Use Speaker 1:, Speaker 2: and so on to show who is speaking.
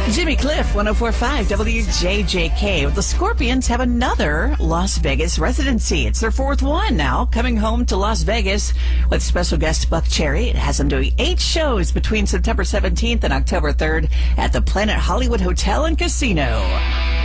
Speaker 1: Jimmy Cliff, 104.5 WJJK. The Scorpions have another Las Vegas residency. It's their fourth one now, coming home to Las Vegas with special guest Buck Cherry. It has them doing 8 shows between September 17th and October 3rd at the Planet Hollywood Hotel and Casino.